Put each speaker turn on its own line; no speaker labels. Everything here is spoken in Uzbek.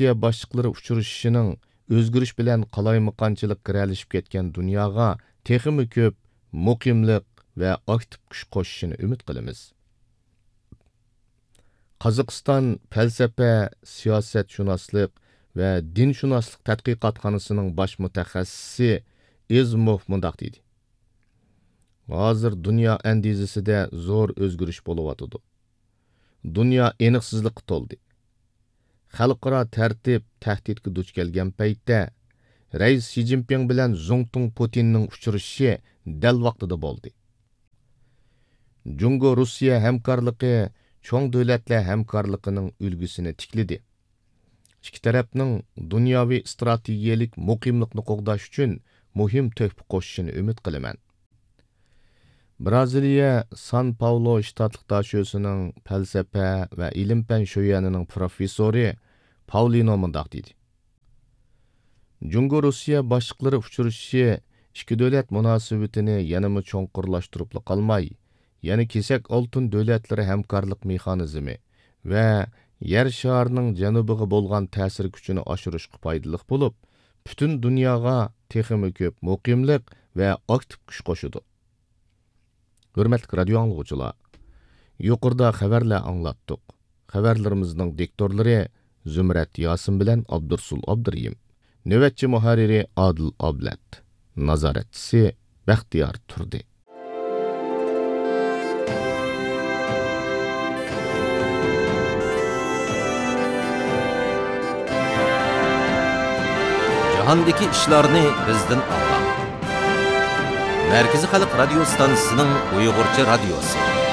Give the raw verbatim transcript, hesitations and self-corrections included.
Rossiya boshliqlari uchrashishining o'zgarish bilan qalaymaqonchilik kiralishib ketgan dunyoga texmi ko'p muqimlik va aktiv kuch qo'shishini umid qilamiz. Qozog'iston falsafa, siyosatshunoslik va dinshunoslik tadqiqotxonasining bosh mutaxassisi Ezmov mundoq dedi. Hozir dunyo andizisida zo'r o'zgarish bo'layotdi. Dunyo aniqsizlikqa to'ldi. Xalqaro tartib tahdidga duch kelgan paytda Rais Xi Jinping bilan Zongtung Putinning uchrashishi dal vaqtida bo'ldi. Jungo Rossiya hamkorligi cho'ng davlatlar hamkorligining ulgusini tiklidi. Ikki tarafning dunyoviy strategiyalik muqimlikni qo'g'dash uchun muhim tuhfa qo'shishini umid qilaman. Braziliya San Paulo shtatlik dashosining falsafa va ilm-fan sho'yanining professori Paulino mundoq dedi. Jungo Rossiya boshliqlari uchrashishi ikki davlat munosabatini yanama cho'nqurlashtirib qolmay, yana kesak oltin davlatlari hamkorlik mexanizmi va yer sharining janubiga bo'lgan ta'sir kuchini oshirishga foydali bo'lib, butun dunyoga texmi ko'p muqimlik va aktiv kuch qo'shadi. Hurmatli radio anglag'uchilar, yuqorida xabarlar anglatdik. Xabarlarimizning diktorlari Zumrat Yosin bilan Abdursul Abdiriyim. Navbatchi muharriri Adil Ablat. Nazoratchisi Baxtiyor Turdi.
Jahondagi ishlarni bizdan anglang. Merkezi Xalq Radio stansiyasining Uyg'urcha radiosi.